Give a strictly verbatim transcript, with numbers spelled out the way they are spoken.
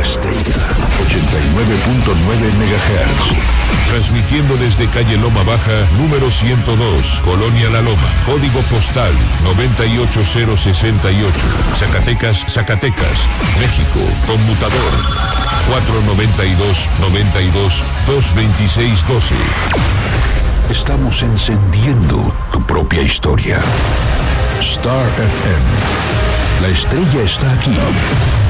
estrella, ochenta y nueve punto nueve megahertz. Transmitiendo desde calle Loma Baja, número ciento dos, Colonia La Loma, código postal noventa y ocho cero sesenta y ocho, Zacatecas, Zacatecas, México, conmutador cuatro noventa y dos, noventa y dos, dos veintiséis doce. Estamos encendiendo tu propia historia. Star F M. La estrella está aquí.